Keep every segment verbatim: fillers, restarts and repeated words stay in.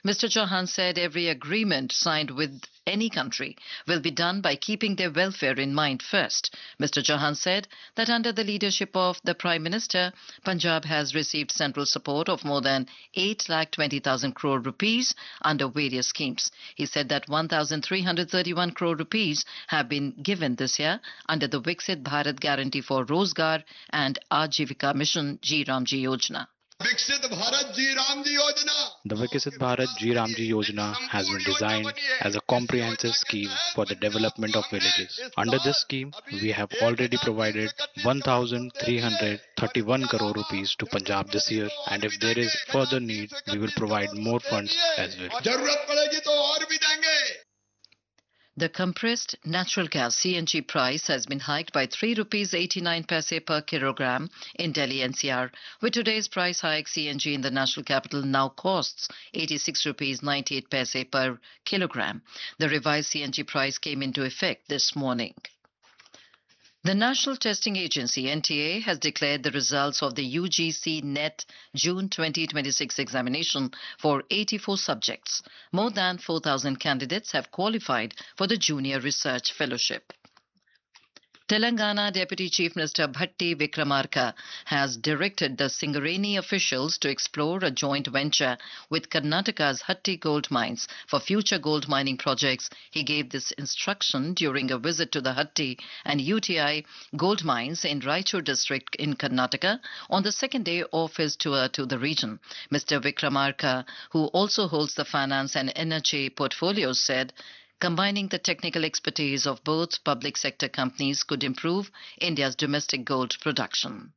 Mister Chauhan said every agreement signed with any country will be done by keeping their welfare in mind first. Mister Chauhan said that under the leadership of the Prime Minister, Punjab has received central support of more than eight lakh twenty thousand crore rupees under various schemes. He said that one thousand three hundred thirty-one crore rupees have been given this year under the Viksit Bharat Guarantee for Rozgar and Ajivika Mission G Ramji Yojana. विकसित भारत जी राम जी योजना The Viksit Bharat G Ramji Yojana has been designed as a comprehensive scheme for the development of villages. Under this scheme, we have already provided one thousand three hundred thirty-one crore rupees to Punjab this year, and if there is further need, we will provide more funds as well. जरूरत पड़ेगी तो और भी देंगे. The compressed natural gas C N G price has been hiked by three rupees eighty-nine paise per kilogram in Delhi N C R. With today's price hike, C N G in the national capital now costs eighty-six rupees ninety-eight paise per kilogram. The revised C N G price came into effect this morning. The National Testing Agency N T A has declared the results of the U G C NET June twenty twenty-six examination for eighty-four subjects. More than four thousand candidates have qualified for the Junior Research Fellowship. Telangana Deputy Chief Minister Bhatti Vikramarka has directed the Singareni officials to explore a joint venture with Karnataka's Hatti gold mines for future gold mining projects. He gave this instruction during a visit to the Hatti and U T I gold mines in Raichur district in Karnataka on the second day of his tour to the region. Mister Vikramarka, who also holds the finance and energy portfolios, said combining the technical expertise of both public sector companies could improve India's domestic gold production.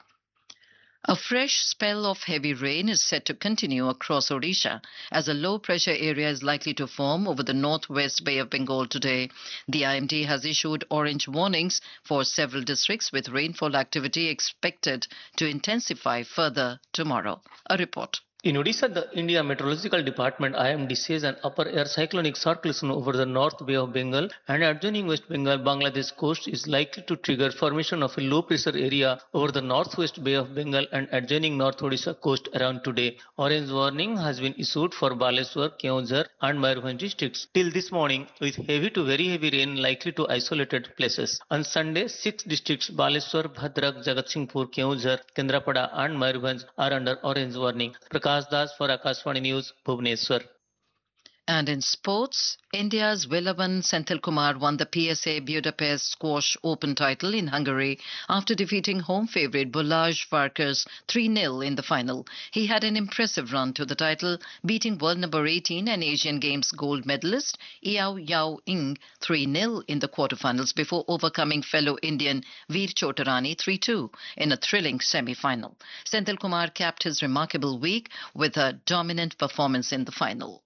A fresh spell of heavy rain is set to continue across Odisha as a low-pressure area is likely to form over the northwest Bay of Bengal today. The I M D has issued orange warnings for several districts with rainfall activity expected to intensify further tomorrow. A report. In Odisha, the India Meteorological Department I M D says an upper air cyclonic circulation over the North Bay of Bengal and adjoining West Bengal Bangladesh coast is likely to trigger formation of a low pressure area over the Northwest Bay of Bengal and adjoining North Odisha coast around today. Orange warning has been issued for Baleswar, Keonjhar and Mayurbhanj districts till this morning, with heavy to very heavy rain likely to isolated places. On Sunday, six districts Baleswar, Bhadrak, Jagatsinghpur, Keonjhar, Kendrapada and Mayurbhanj are under orange warning. Prakash Das for Akashvani News, Bhubaneswar. And in sports, India's Villavan Senthilkumar won the P S A Budapest Squash Open title in Hungary after defeating home favourite Balázs Farkas three nil in the final. He had an impressive run to the title, beating world number eighteen and Asian Games gold medalist Yao Yao Ing three nil in the quarterfinals before overcoming fellow Indian Veer Chotarani three two in a thrilling semi-final. Senthilkumar capped his remarkable week with a dominant performance in the final.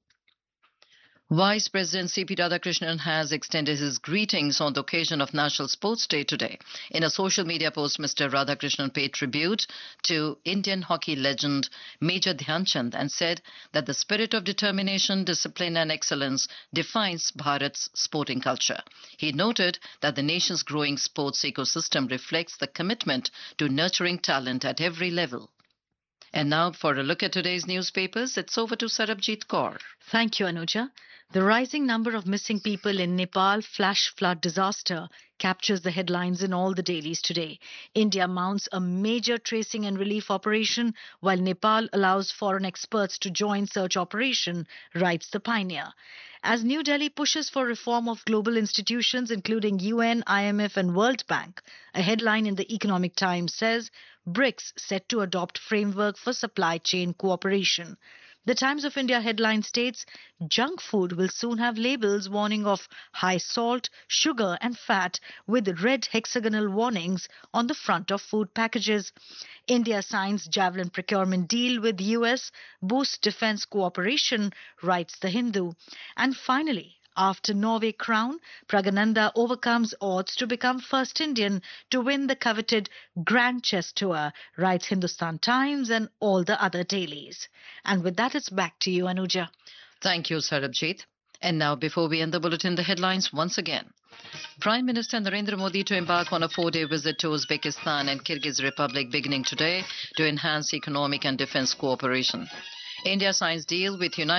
Vice President C P Radhakrishnan has extended his greetings on the occasion of National Sports Day today. In a social media post, Mister Radhakrishnan paid tribute to Indian hockey legend Major Dhyan Chand and said that the spirit of determination, discipline and excellence defines Bharat's sporting culture. He noted that the nation's growing sports ecosystem reflects the commitment to nurturing talent at every level. And now for a look at today's newspapers, it's over to Sarabjit Kaur. Thank you, Anuja. The rising number of missing people in Nepal flash flood disaster captures the headlines in all the dailies today. India mounts a major tracing and relief operation while Nepal allows foreign experts to join search operation, writes the Pioneer. As New Delhi pushes for reform of global institutions including U N, I M F and World Bank, a headline in the Economic Times says BRICS set to adopt framework for supply chain cooperation. The Times of India headline states, junk food will soon have labels warning of high salt, sugar and fat with red hexagonal warnings on the front of food packages. India signs Javelin procurement deal with U S, boosts defense cooperation, writes The Hindu. And finally, after Norway crown, Pragananda overcomes odds to become first Indian to win the coveted Grand Chess Tour, writes Hindustan Times and all the other dailies. And with that, it's back to you, Anuja. Thank you, Sarabjit. And now, before we end the bulletin, the headlines once again. Prime Minister Narendra Modi to embark on a four-day visit to Uzbekistan and Kyrgyz Republic beginning today to enhance economic and defense cooperation. India signs deal with United